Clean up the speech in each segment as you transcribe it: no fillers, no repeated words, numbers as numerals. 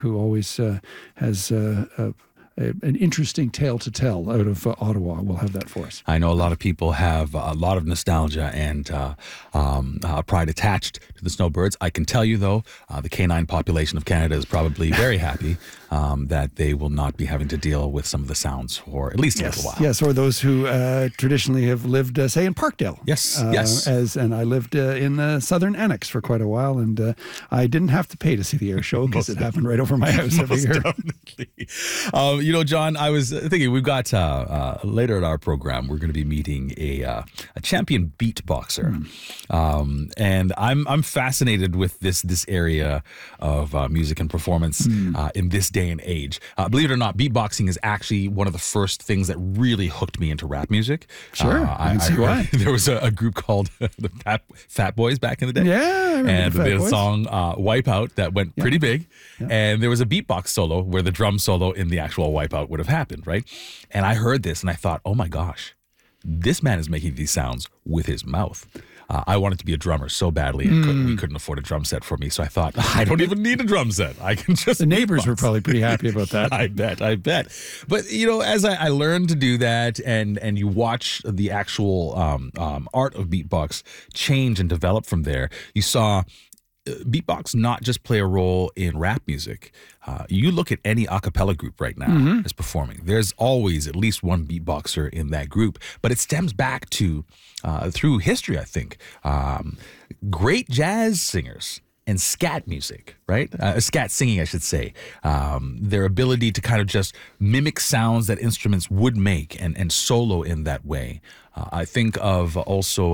who always has an interesting tale to tell out of Ottawa. We'll have that for us. I know a lot of people have a lot of nostalgia and pride attached to the Snowbirds. I can tell you, though, the canine population of Canada is probably very happy that they will not be having to deal with some of the sounds for at least a little while. Yes, or those who traditionally have lived, say, in Parkdale. Yes. And I lived in the Southern Annex for quite a while, and I didn't have to pay to see the air show because it happened right over my house every year. Definitely. John, I was thinking we've got later in our program, we're going to be meeting a champion beatboxer. And I'm fascinated with this area of music and performance in this day and age. Believe it or not, beatboxing is actually one of the first things that really hooked me into rap music. Sure, I can see why. There was a group called the Fat Boys back in the day. Yeah, I remember and the Fat they had a Boys. song Wipeout that went pretty big. Yeah. And there was a beatbox solo where the drum solo in the actual Wipeout would have happened, right? And I heard this and I thought, oh my gosh, this man is making these sounds with his mouth. I wanted to be a drummer so badly, and we couldn't afford a drum set for me. So I thought, I don't even need a drum set. I can just. The neighbors were probably pretty happy about that. I bet. But as I learned to do that, and you watch the actual art of beatbox change and develop from there, you saw beatbox not just play a role in rap music. You look at any a cappella group right now that's performing. There's always at least one beatboxer in that group. But it stems back to, through history, I think, great jazz singers and scat music, right? Scat singing, I should say. Their ability to kind of just mimic sounds that instruments would make and solo in that way. I think of also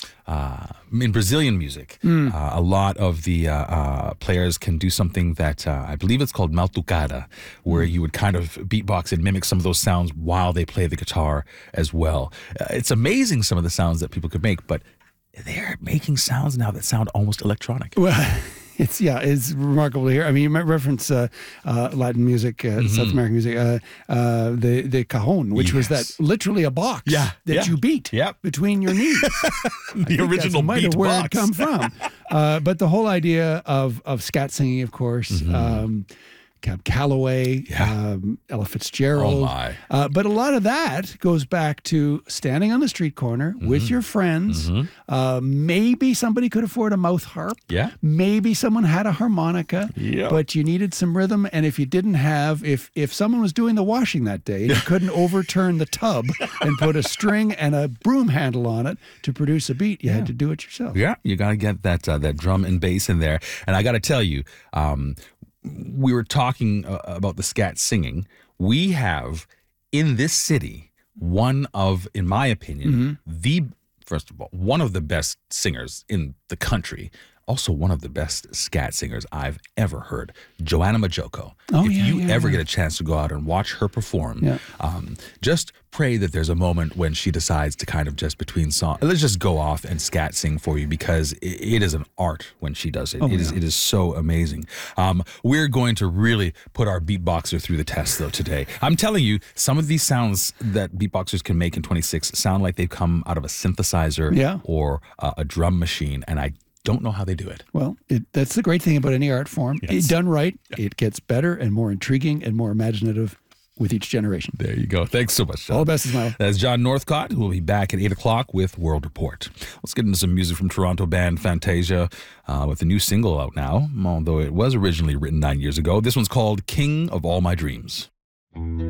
in Brazilian music, a lot of the players can do something that I believe it's called maltucada, where you would kind of beatbox and mimic some of those sounds while they play the guitar as well. It's amazing some of the sounds that people could make, but they're making sounds now that sound almost electronic. Well, it's remarkable to hear. I mean, you might reference Latin music, South American music, the cajon, which was that literally a box that you beat between your knees. The original might have beat where box. it come from. But the whole idea of scat singing, of course. Cab Calloway, Ella Fitzgerald. Oh my. But a lot of that goes back to standing on the street corner with your friends. Maybe somebody could afford a mouth harp. Yeah. Maybe someone had a harmonica. Yeah. But you needed some rhythm. And if you didn't have, if someone was doing the washing that day, you couldn't overturn the tub and put a string and a broom handle on it to produce a beat. You had to do it yourself. Yeah, you got to get that drum and bass in there. And I got to tell you, we were talking about the scat singing. We have in this city one of, in my opinion, first of all, one of the best singers in the country. Also one of the best scat singers I've ever heard, Joanna Majoko. If you ever get a chance to go out and watch her perform, just pray that there's a moment when she decides to kind of just between songs, let's just go off and scat sing for you, because it is an art when she does it. It is so amazing. We're going to really put our beatboxer through the test, though, today. I'm telling you, some of these sounds that beatboxers can make in 26 sound like they've come out of a synthesizer or a drum machine, and I don't know how they do it. Well, that's the great thing about any art form. Yes. Done right, it gets better and more intriguing and more imaginative with each generation. There you go. Thanks so much, John. All the best, Ismail. That's John Northcott, who will be back at 8 o'clock with World Report. Let's get into some music from Toronto band Fantasia with a new single out now, although it was originally written 9 years ago. This one's called King of All My Dreams.